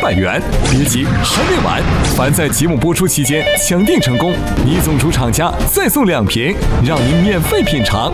300元。别急，还没完！凡在节目播出期间抢订成功，你总厨厂家再送2瓶，让您免费品尝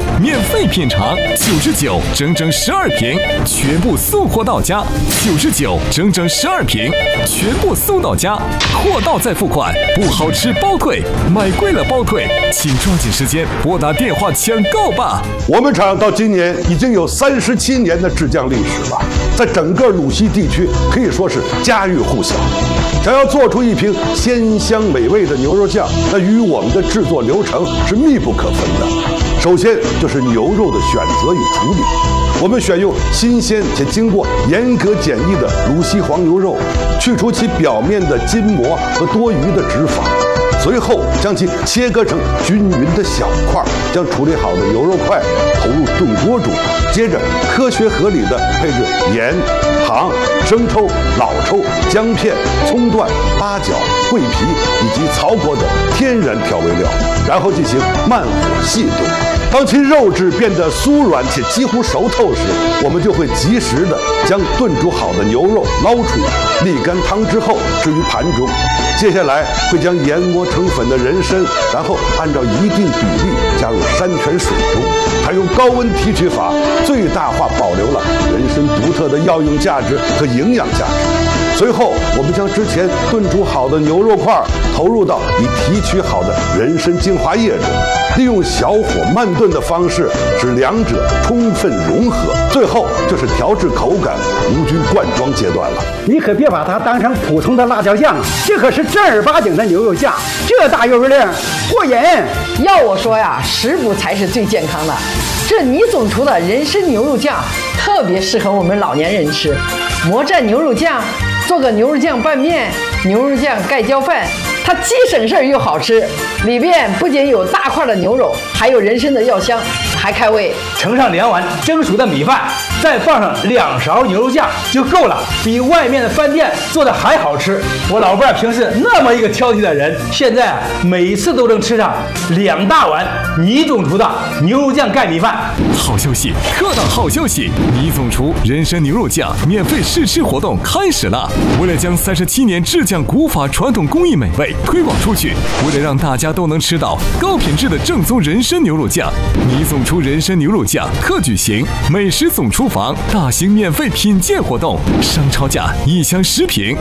，99，整整12瓶，全部送货到家。99，整整12瓶，全部送到家，货到再付款，不好吃包退，买贵了包退，请抓紧时间拨打电话抢购吧。 我们厂到今年已经有37年的制酱历史了，在整个鲁西地区可以说是家喻户晓。想要做出一瓶鲜香美味的牛肉酱，那与我们的制作流程是密不可分的。首先就是牛肉的选择与处理，我们选用新鲜且经过严格检疫的鲁西黄牛肉，去除其表面的筋膜和多余的脂肪。随后将其切割成均匀的小块，将处理好的牛肉块投入炖锅煮，接着科学合理的配置盐、糖、生抽、老抽、姜片、葱段、八角、桂皮以及曹国的天然调味料，然后进行慢火细炖。当其肉质变得酥软且几乎熟透时，我们就会及时的将炖煮好的牛肉捞出，沥干汤之后置于盘中。接下来会将研磨成粉的人参，然后按照一定比例加入山泉水中，采用高温提取法，最大化保留了人参独特的药用价值和营养价值。随后，我们将之前炖煮好的牛肉块投入到已提取好的人参精华液中，利用小火慢炖的方式使两者充分融合。最后就是调制口感、无菌灌装阶段了。 你可别把它当成普通的辣椒酱，这可是正儿八经的牛肉酱，这大油味量过瘾。 要我说呀，食补才是最健康的。这倪总厨的人参牛肉酱特别适合我们老年人吃，魔蘸牛肉酱，做个牛肉酱拌面、牛肉酱盖浇饭，它既省事儿又好吃。里边不仅有大块的牛肉，还有人参的药香，还开胃。 盛上2碗蒸熟的米饭，再放上2勺牛肉酱就够了，比外面的饭店做的还好吃。我老伴平时那么一个挑剔的人，现在每次都能吃上2大碗倪总厨的牛肉酱盖米饭。 好消息，特大好消息！倪总厨人参牛肉酱免费试吃活动开始了。为了将37年制酱古法传统工艺美味推广出去，为了让大家都能吃到高品质的正宗人参牛肉酱，倪总厨人参牛肉酱特举行美食总厨房大型免费品鉴活动，商超价1箱10瓶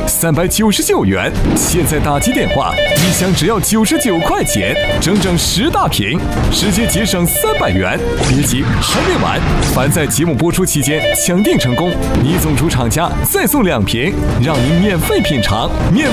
399元，现在打击电话，1箱只要99块钱，整整10大瓶，直接节省300元。别急，还没完！凡在节目播出期间抢订成功，倪总厨厂家再送2瓶，让您免费品尝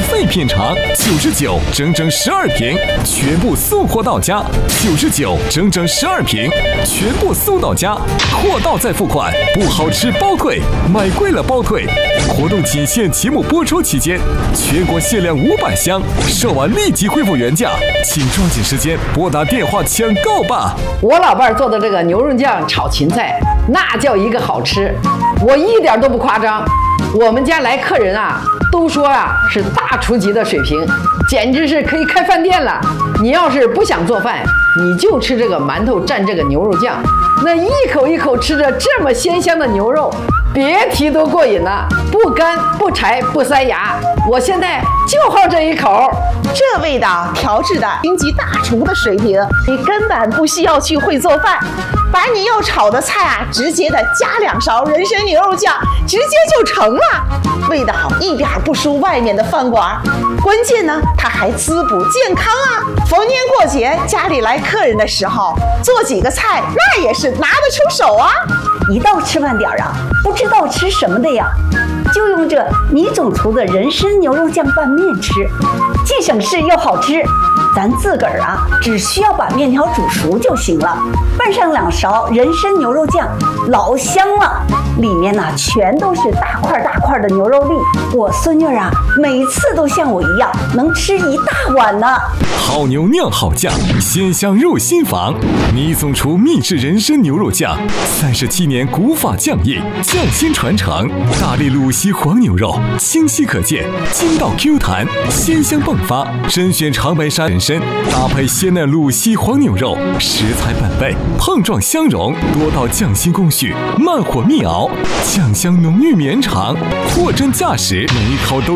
，99，整整12瓶，全部送货到家。99，整整12瓶，全部送到家，货到再付款，不好吃包退，买贵了包退。活动仅限节目播出期间，全国限量500箱，售完立即恢复原价，请抓紧时间拨打电话抢购吧。 我老伴做的这个牛肉酱炒芹菜，那叫一个好吃，我一点都不夸张。我们家来客人啊，都说啊是大厨级的水平，简直是可以开饭店了。你要是不想做饭，你就吃这个馒头蘸这个牛肉酱，那一口一口吃着这么鲜香的牛肉，别提多过瘾了，不干不柴不塞牙。我现在就好这一口， 这味道调制的顶级大厨的水平，你根本不需要去会做饭，把你要炒的菜啊，直接的加2勺人参牛肉酱，直接就成了，味道一点不输外面的饭馆。关键呢，它还滋补健康啊！逢年过节家里来客人的时候，做几个菜那也是拿得出手啊。 一到吃饭点啊，不知道吃什么的呀，就用这倪总厨的人参牛肉酱拌面吃，既省事又好吃。咱自个儿啊，只需要把面条煮熟就行了，拌上2勺人参牛肉酱，老香了。里面呢全都是大块大块的牛肉粒，我孙女啊，每次都像我一样能吃1大碗呢。 好牛酿好酱，鲜香入心房。倪总厨秘制人参牛肉酱，37年古法酱艺，匠心传承。大力鲁西黄牛肉，清晰可见，筋道 Q 弹，鲜香迸发。甄选长白山人参，搭配鲜嫩鲁西黄牛肉，食材本味，碰撞相融，多道匠心工序，慢火密熬，酱香浓郁绵长，货真价实，每一口都